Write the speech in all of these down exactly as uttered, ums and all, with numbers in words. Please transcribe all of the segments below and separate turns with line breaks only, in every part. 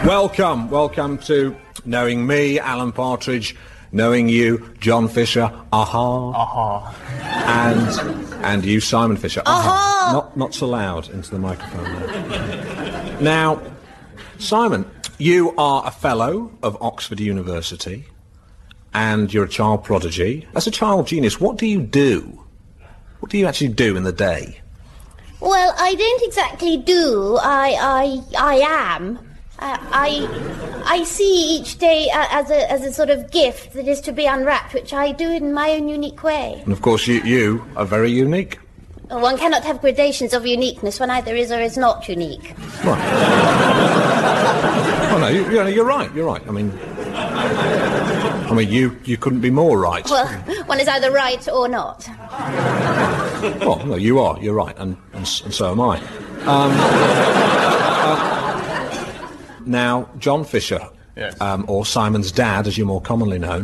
Welcome, welcome to Knowing Me, Alan Partridge, Knowing You, John Fisher, aha,
aha,
and and you, Simon Fisher,
aha.
Not not so loud into the microphone there. Now, Simon, you are a fellow of Oxford University, and you're a child prodigy. As a child genius, what do you do? What do you actually do in the day?
Well, I don't exactly do. I I I am. Uh, I I see each day uh, as a as a sort of gift that is to be unwrapped, which I do in my own unique way.
And of course, you you are very unique.
Well, one cannot have gradations of uniqueness when either is or is not unique.
Right. Well, no, you, you know, you're right. You're right. I mean, I mean, you you couldn't be more right.
Well, one is either right or not.
Well, no, you are. You're right, and and, and so am I. Um, uh, Now, John Fisher,
yes.
um, or Simon's dad, as you're more commonly known.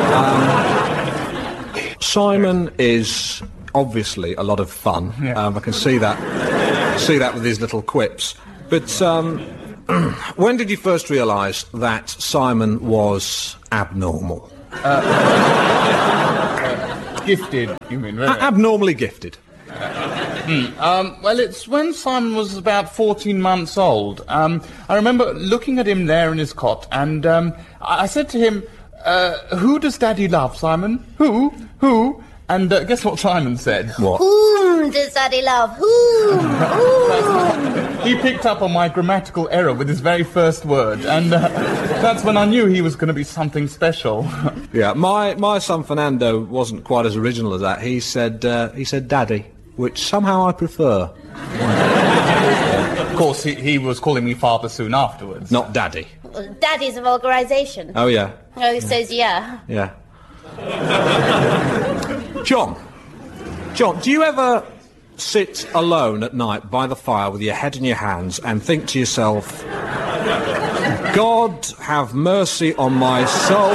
Um, Simon is obviously a lot of fun.
Yeah.
Um, I can see that, see that with his little quips. But um, when did you first realise that Simon was abnormal?
Uh, uh, gifted, you mean? Really?
A- abnormally gifted.
Mm, um, well, it's when Simon was about fourteen months old. Um, I remember looking at him there in his cot, and um, I, I said to him, uh, who does Daddy love, Simon? Who? Who? And uh, guess what Simon said?
What?
Whom does Daddy love? Whom? Whom?
He picked up on my grammatical error with his very first word, and uh, that's when I knew he was going to be something special.
Yeah, my, my son Fernando wasn't quite as original as that. He said, uh, he said Daddy, which somehow I prefer.
Of course, he, he was calling me father soon afterwards.
Not Daddy.
Well, Daddy's a vulgarisation.
Oh, yeah.
Oh, he says yeah.
Yeah. John. John, do you ever sit alone at night by the fire with your head in your hands and think to yourself, God have mercy on my soul,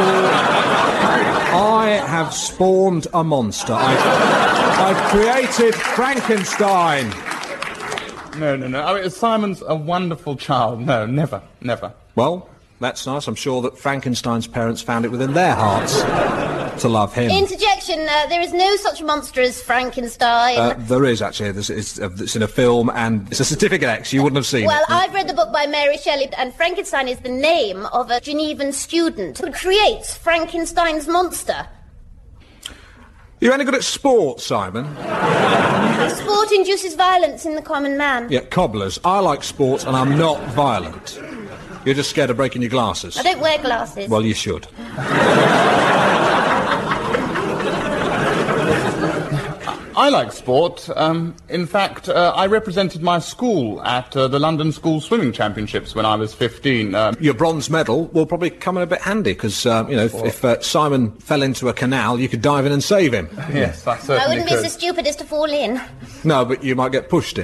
I have spawned a monster. I've, I've created Frankenstein.
No, no, no. I mean, Simon's a wonderful child. No, never, never.
Well, that's nice. I'm sure that Frankenstein's parents found it within their hearts to love him.
Interjection, uh, there is no such monster as Frankenstein.
Uh, there is, actually. There's, it's, uh, it's in a film, and it's a certificate X. You wouldn't have seen
well,
it.
I've read the book by Mary Shelley, and Frankenstein is the name of a Genevan student who creates Frankenstein's monster.
You any good at sport, Simon?
Sport induces violence in the common man.
Yeah, cobblers. I like sport, and I'm not violent. You're just scared of breaking your glasses.
I don't wear glasses.
Well, you should.
I like sport. Um, in fact, uh, I represented my school at uh, the London School Swimming Championships when I was fifteen. Um,
Your bronze medal will probably come in a bit handy, because, uh, you know, if, if uh, Simon fell into a canal, you could dive in and save him.
yes, I certainly
I wouldn't
could.
be so stupid as to fall in.
No, but you might get pushed in.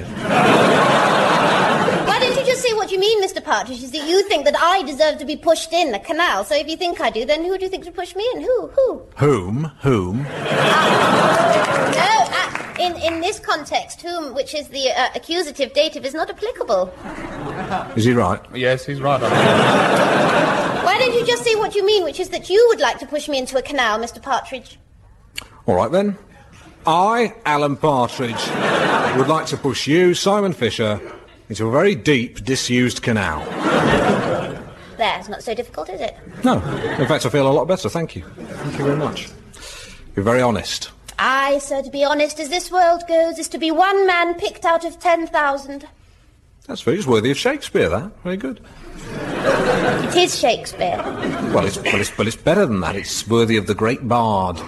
Why don't you just say what you mean, Mister Partridge, is that you think that I deserve to be pushed in a canal, so if you think I do, then who do you think should push me in? Who? Who?
Whom? Whom?
Uh, no, uh, in, in this context, whom, which is the uh, accusative dative, is not applicable.
Is he right?
Yes, he's right.
Why don't you just say what you mean, which is that you would like to push me into a canal, Mister Partridge?
All right, then. I, Alan Partridge, would like to push you, Simon Fisher, into a very deep, disused canal.
There, it's not so difficult, is it?
No. In fact, I feel a lot better, thank you. Thank you very much. You're very honest.
Aye, sir, to be honest, as this world goes, is to be one man picked out of ten thousand.
That's very, it's worthy of Shakespeare, that. Very good.
It is Shakespeare.
Well, it's, well, it's, well, it's better than that. It's worthy of the great bard.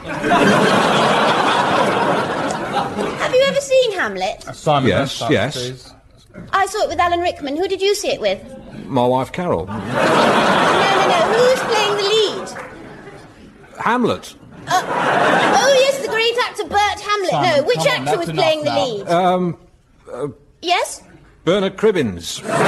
Have you ever seen Hamlet?
Uh, Simon,
Yes,
start,
yes.
please.
I saw it with Alan Rickman. Who did you see it with?
My wife, Carol.
No, no, no. Who's playing the lead?
Hamlet.
Uh, oh, yes, the great actor Burt Hamlet.
Simon,
no, which
come on,
actor
that's
was
enough
playing the
now.
lead?
Um, uh,
Yes?
Bernard Cribbins. Well,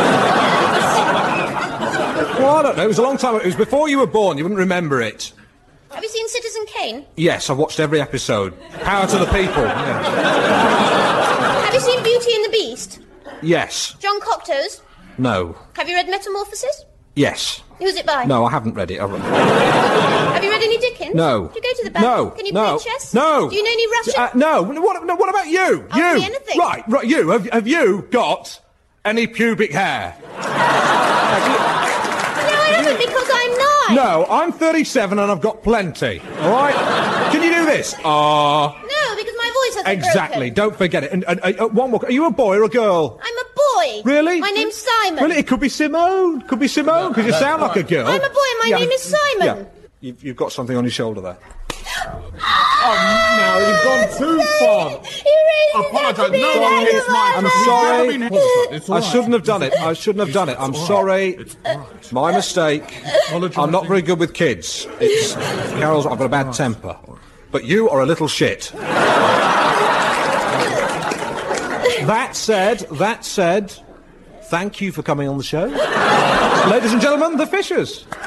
I don't know. It was a long time ago. It was before you were born. You wouldn't remember it.
Have you seen Citizen Kane?
Yes, I've watched every episode. Power to the people. Yeah.
Have you seen Beauty and the Beast?
Yes.
John Cocteau's?
No.
Have you read Metamorphosis?
Yes.
Who's it by?
No, I haven't read it. I've...
Have you read any Dickens?
No.
Do you go to the bank?
No.
Can you
no.
play chess?
No.
Do you know any Russian?
Uh, no. What, no. What about you?
I'll
you.
say anything.
Right, right, you. Have, have you got any pubic hair? Have you...
No, I haven't, because I'm nine.
No, I'm thirty-seven and I've got plenty. All right? Can you do this? Ah. Uh...
No, because my voice hasn't
Exactly.
broken.
Don't forget it. And, and uh, one more. Are you a boy or a girl?
I'm a boy.
Really?
My name's Simon.
Really? It could be Simone. Could be Simone, because you sound like a girl.
I'm a boy and my
Yeah.
name is Simon.
Yeah. You've, you've got something on your shoulder there.
Oh, no, you've gone too far.
You really
Apologise.
did
No,
that to me,
it's my-
I'm
Simon.
sorry.
It's
I
all right.
shouldn't have done it. I shouldn't have done it. I'm sorry. It's my mistake. I'm not very good with kids. It's Carol's. I've got a bad temper. But you are a little shit. That said, that said, thank you for coming on the show. Ladies and gentlemen, the Fishers.